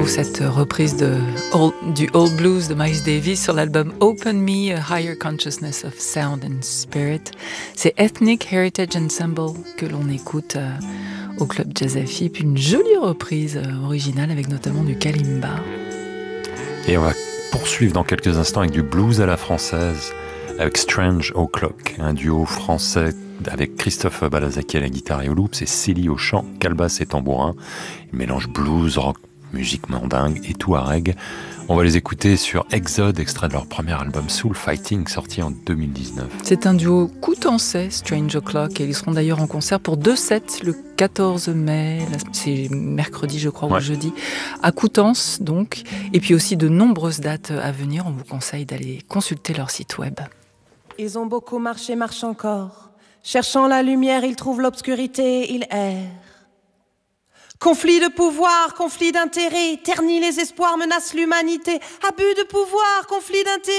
Cette reprise du Old Blues de Miles Davis sur l'album Open Me, A Higher Consciousness of Sound and Spirit. C'est Ethnic Heritage Ensemble que l'on écoute au Club Jazz Affi, puis une jolie reprise originale avec notamment du kalimba. Et on va poursuivre dans quelques instants avec du blues à la française, avec Strange O'Clock, un duo français avec Christophe Balazaki à la guitare et au loop, c'est Célie au chant, calebasse et tambourin. Il mélange blues, rock, musique mandingue et touareg. On va les écouter sur Exode, extrait de leur premier album Soul Fighting, sorti en 2019. C'est un duo coutançais, Strange O'Clock, et ils seront d'ailleurs en concert pour 2 sets le 14 mai, c'est mercredi je crois, ou jeudi, à Coutances donc, et puis aussi de nombreuses dates à venir. On vous conseille d'aller consulter leur site web. Ils ont beaucoup marché, marchent encore. Cherchant la lumière, ils trouvent l'obscurité, ils errent. Conflit de pouvoir, conflit d'intérêt, ternit les espoirs, menace l'humanité. Abus de pouvoir, conflit d'intérêt.